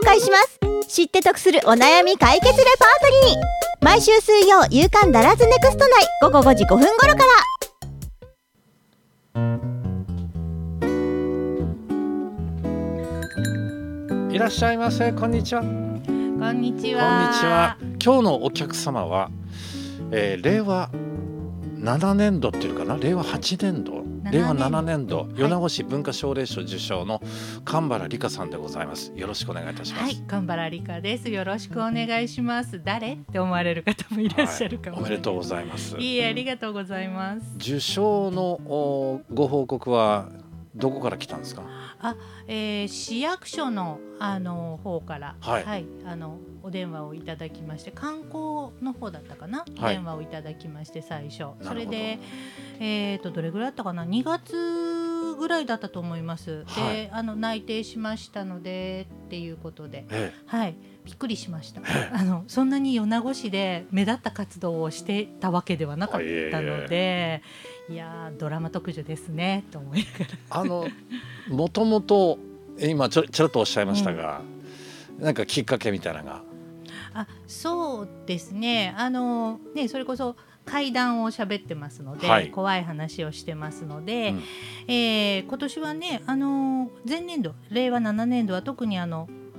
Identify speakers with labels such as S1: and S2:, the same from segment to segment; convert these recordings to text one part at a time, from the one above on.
S1: 介します。知って得するお悩み解決レパートリー。毎週水曜夕刊ダラズネクスト内午後5時5分頃から。
S2: いらっしゃいませ。こんにちは。
S3: こんにちは。
S2: こんにちは。今日のお客様は、令和7年度っていうかな、令和8年度、令和7年度、米子市文化奨励賞受賞の神原理香さんでございます。よろしくお願いいたします。
S3: はい、神原理香です。よろしくお願いします。誰って思われる方もいらっしゃるかもしれない。
S2: おめでとうございます。
S3: いいえ、ありがとうございます。
S2: 受賞のご報告はどこから来たんですか？
S3: 市役所の方から、
S2: はい
S3: はい、お電話をいただきまして、観光の方だったかな、
S2: はい、
S3: 電話をいただきまして最初。それ
S2: なるほど。
S3: で、どれぐらいだったかな、2月ぐらいだったと思います。
S2: はい、
S3: で、内定しましたのでっていうことで、はい、びっくりしました。そんなに米子市で目立った活動をしてたわけではなかったので、いやドラマ特需ですねと思いながら。
S2: もともと今ちょっとおっしゃいましたが、なんかきっかけみたいなのが。
S3: そうですね。それこそ怪談を喋ってますので、
S2: はい、
S3: 怖い話をしてますので、今年はね、前年度令和7年度は特に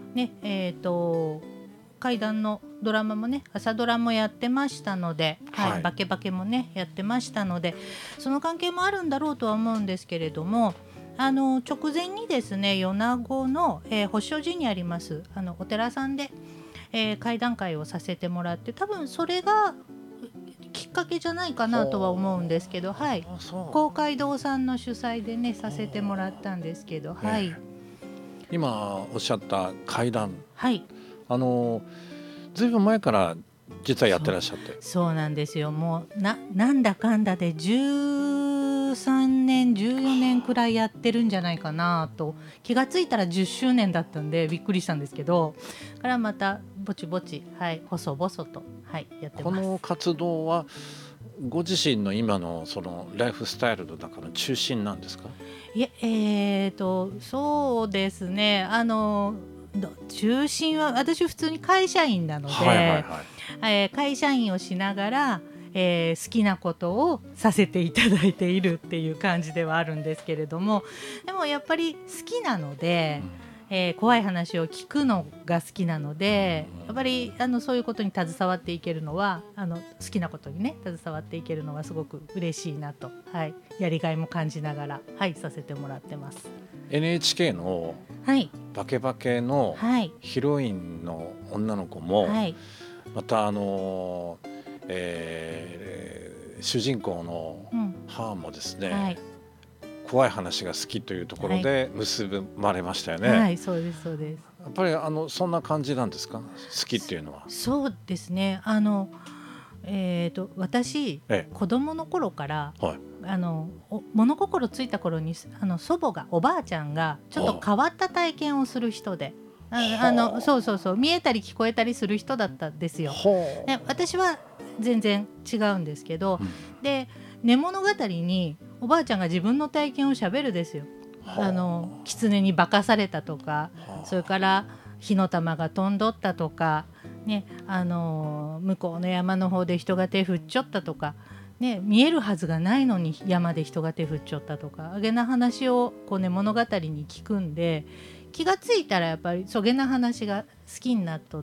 S3: 怪談のドラマもね、朝ドラもやってましたので、はい、バケバケもねやってましたので、その関係もあるんだろうとは思うんですけれども、直前にですね、米子の、法正寺にありますお寺さんで、怪談会をさせてもらって、多分それがきっかけじゃないかなとは思うんですけど、はい、公会堂さんの主催でねさせてもらったんですけど、はい、
S2: 今おっしゃった怪談、
S3: はい、
S2: ずいぶん前から実はやってらっしゃって。
S3: そうなんですよ。もうなんだかんだで13年14年くらいやってるんじゃないかなと。気がついたら10周年だったんでびっくりしたんですけど、からまたぼちぼち、はい、細々と、はい、やってます。
S2: この活動はご自身の今のそのライフスタイルの中の中心なんですか？
S3: いえ、そうですね、中心は私普通に会社員なので、会社員をしながら、好きなことをさせていただいているっていう感じではあるんですけれども、でもやっぱり好きなので、怖い話を聞くのが好きなので、やっぱりそういうことに携わっていけるのは好きなことにね携わっていけるのはすごく嬉しいなと、はい、やりがいも感じながら、はい、させてもらってます。
S2: NHK のバケバケのヒロインの女の子も、はい、また主人公の母もですね、はい、怖い話が好きというところで結ばれましたよね。
S3: はい、そうですそうです。
S2: やっぱりそんな感じなんですか？好きっていうのは。
S3: そうですね。私、子供の頃から、はい、物心ついた頃に祖母がおばあちゃんがちょっと変わった体験をする人で、そう見えたり聞こえたりする人だったんですよ。で私は全然違うんですけど、で寝物語におばあちゃんが自分の体験をしゃべるですよ。狐に化かされたとか、それから火の玉が飛んどったとか、ね、向こうの山の方で人が手振っちょったとか、ね、見えるはずがないのに山で人が手振っちょったとか、あげな話をこう、ね、物語に聞くんで、気がついたらやっぱりそげな話が好きになっとって、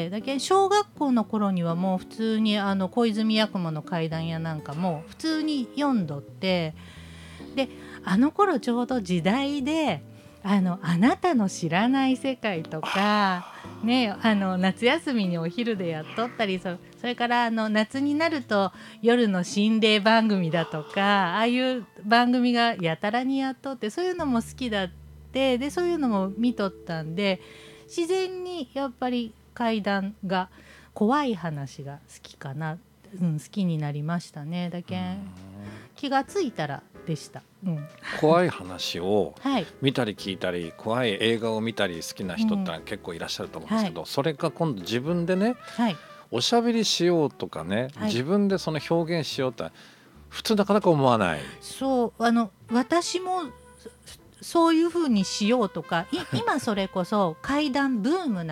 S3: だけど小学校の頃にはもう普通に小泉八雲の怪談やなんかも普通に読んどって、で頃ちょうど時代であなたの知らない世界とか、ね、夏休みにお昼でやっとったり、それから夏になると夜の心霊番組だとか、ああいう番組がやたらにやっとって、そういうのも好きだって、でそういうのも見とったんで、自然にやっぱり怪談が、怖い話が好きかな、好きになりましたね。だけん気がついたらでした。
S2: 怖い話を見たり聞いたり、怖い映画を見たり好きな人って結構いらっしゃると思うんですけど、それが今度自分でね、おしゃべりしようとかね、自分でその表現しようって普通なかなか思わない。
S3: そう、私もそういう風にしようとか今それこそ怪談ブーム